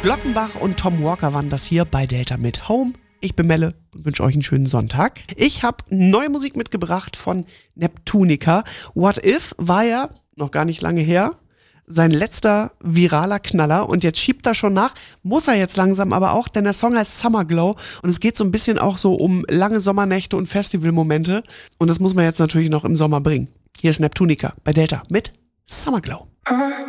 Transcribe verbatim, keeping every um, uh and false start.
Glockenbach und Tom Walker waren das hier bei Delta mit Home. Ich bin Melle und wünsche euch einen schönen Sonntag. Ich habe neue Musik mitgebracht von Neptunica. What If war ja noch gar nicht lange her sein letzter viraler Knaller und jetzt schiebt er schon nach, muss er jetzt langsam aber auch, denn der Song heißt Summer Glow und es geht so ein bisschen auch so um lange Sommernächte und Festivalmomente und das muss man jetzt natürlich noch im Sommer bringen. Hier ist Neptunica bei Delta mit Summer Glow.